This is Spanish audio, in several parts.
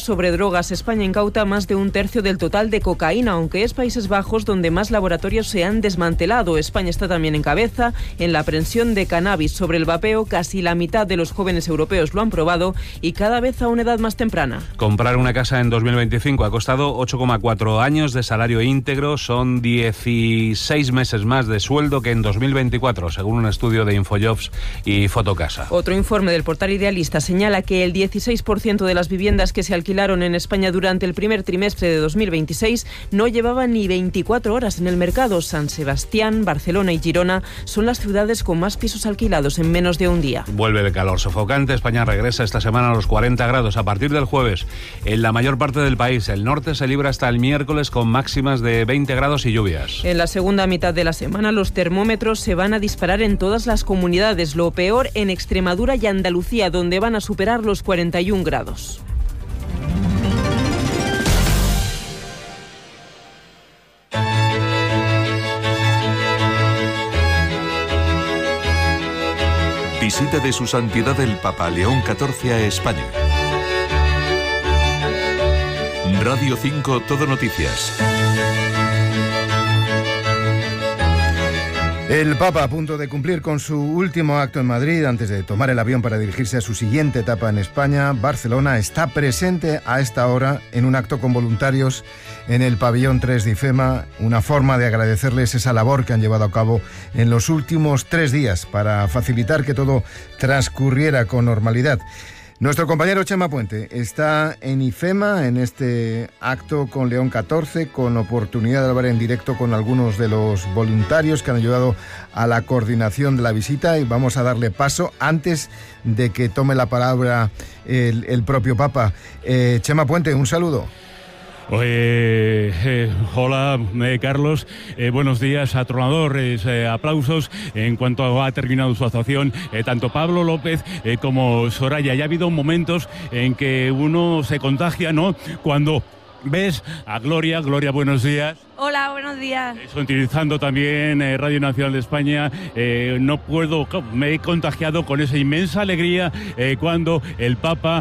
sobre drogas. España incauta más de un tercio del total de cocaína, aunque es Países Bajos donde más laboratorios se han desmantelado. España está también en cabeza en la aprehensión de cannabis. Sobre el vapeo, casi la mitad de los jóvenes europeos lo han probado y cada vez a una edad más temprana. Comprar una casa en 2025 ha costado 8,4 años de salario íntegro. Son 16 meses más de sueldo que en 2024, según un estudio de Infojobs y Fotocasa. Otro informe del portal Idealista señala que el 16% de las viviendas que se alquilaron en España durante el primer trimestre de 2026 no llevaban ni 24 horas en el mercado. San Sebastián, Barcelona y Girona son las ciudades con más pisos alquilados en menos de un día. Vuelve el calor sofocante. España regresa esta semana a los 40 grados a partir del jueves. En la mayor parte del país, el norte se libra hasta el miércoles con máximas de 20 grados y lluvias. En la segunda mitad de la semana los termómetros se van a disparar en todas las comunidades. Lo peor en Extremadura y Andalucía, donde van a superar los 41 grados. Visita de Su Santidad el Papa León XIV a España. Radio 5 Todo Noticias. El Papa, a punto de cumplir con su último acto en Madrid, antes de tomar el avión para dirigirse a su siguiente etapa en España, Barcelona, está presente a esta hora en un acto con voluntarios en el pabellón 3 de IFEMA, una forma de agradecerles esa labor que han llevado a cabo en los últimos 3 días para facilitar que todo transcurriera con normalidad. Nuestro compañero Chema Puente está en IFEMA, en este acto con León XIV, con oportunidad de hablar en directo con algunos de los voluntarios que han ayudado a la coordinación de la visita, y vamos a darle paso antes de que tome la palabra el propio Papa. Chema Puente, un saludo. Hola, Carlos, buenos días, atronadores, aplausos en cuanto ha terminado su actuación, tanto Pablo López como Soraya. Ya ha habido momentos en que uno se contagia, ¿no? Cuando ves a Gloria, buenos días. Hola, buenos días. Utilizando también Radio Nacional de España, me he contagiado con esa inmensa alegría cuando el Papa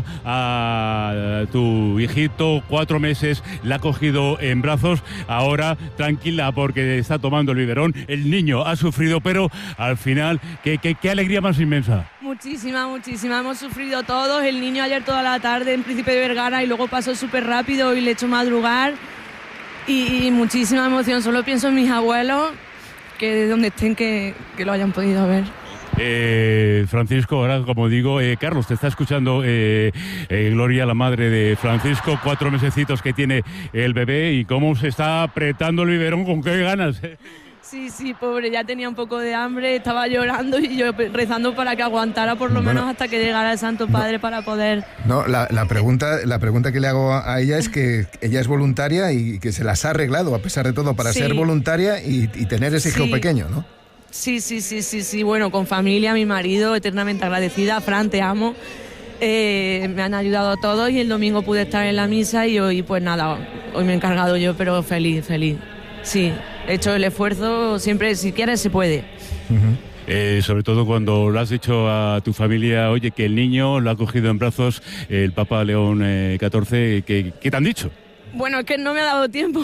a tu hijito, 4 meses, la ha cogido en brazos. Ahora tranquila porque está tomando el biberón. El niño ha sufrido, pero al final, qué alegría más inmensa. Muchísima. Hemos sufrido todos. El niño ayer toda la tarde en Príncipe de Vergara y luego pasó súper rápido y le echó madrugar. Y muchísima emoción. Solo pienso en mis abuelos, que de donde estén que lo hayan podido ver. Francisco, ahora como digo, Carlos, te está escuchando Gloria, la madre de Francisco, 4 mesecitos que tiene el bebé, y cómo se está apretando el biberón, con qué ganas. Sí, pobre, ya tenía un poco de hambre, estaba llorando y yo rezando para que aguantara por lo menos hasta que llegara el Santo Padre para poder... No, la pregunta que le hago a ella es que ella es voluntaria y que se las ha arreglado, a pesar de todo, para ser voluntaria y tener ese hijo pequeño, ¿no? Sí, bueno, con familia, mi marido, eternamente agradecida. Fran, te amo. Me han ayudado todos y el domingo pude estar en la misa y hoy, pues nada, hoy me he encargado yo, pero feliz. Sí, he hecho el esfuerzo, siempre, si quieres, se puede. Sobre todo cuando lo has dicho a tu familia, oye, que el niño lo ha cogido en brazos el Papa León XIV, ¿qué te han dicho? Bueno, es que no me ha dado tiempo,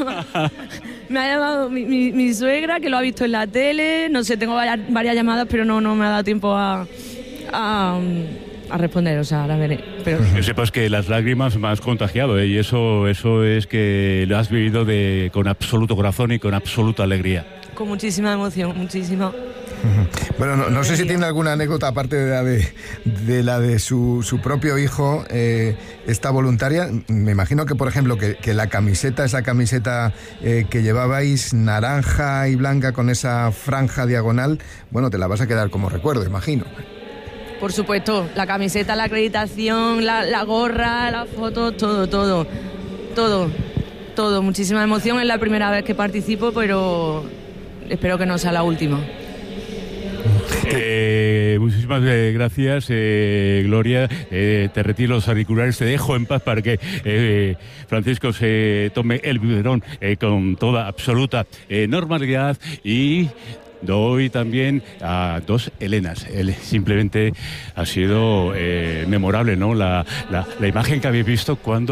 me ha llamado mi suegra, que lo ha visto en la tele, no sé, tengo varias llamadas, pero no me ha dado tiempo a responder, o sea, ahora veré. Pero... Que sepas que las lágrimas me has contagiado, y eso es que lo has vivido con absoluto corazón y con absoluta alegría. Con muchísima emoción, muchísima. Bueno, no sé si tiene alguna anécdota aparte de la de su propio hijo, esta voluntaria. Me imagino que, por ejemplo, que esa camiseta que llevabais, naranja y blanca con esa franja diagonal, bueno, te la vas a quedar como recuerdo, imagino. Por supuesto, la camiseta, la acreditación, la gorra, la foto, todo. Muchísima emoción, es la primera vez que participo, pero espero que no sea la última. Muchísimas gracias, Gloria. Te retiro los auriculares, te dejo en paz para que Francisco se tome el biberón con toda absoluta normalidad, y doy también a 2 Helenas. Simplemente ha sido memorable, ¿no? La imagen que habéis visto cuando